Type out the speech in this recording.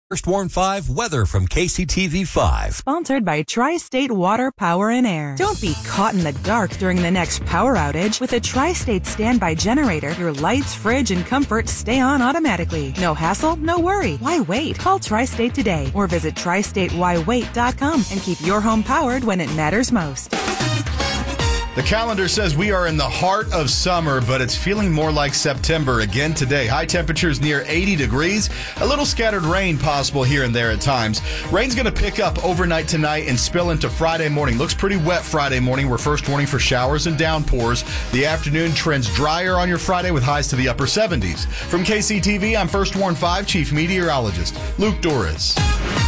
First Warn 5 weather from KCTV 5. Sponsored by Tri-State Water, Power, and Air. Don't be caught in the dark during the next power outage. With a Tri-State standby generator, your lights, fridge, and comfort stay on automatically. No hassle, no worry. Why wait? Call Tri-State today or visit tristatewhywait.com and keep your home powered when it matters most. The calendar says we are in the heart of summer, but it's feeling more like September again today. High temperatures near 80 degrees. A little scattered rain possible here and there at times. Rain's going to pick up overnight tonight and spill into Friday morning. Looks pretty wet Friday morning. We're first warning for showers and downpours. The afternoon trends drier on your Friday with highs to the upper 70s. From KCTV, I'm First Warn 5 Chief Meteorologist Luke Doris.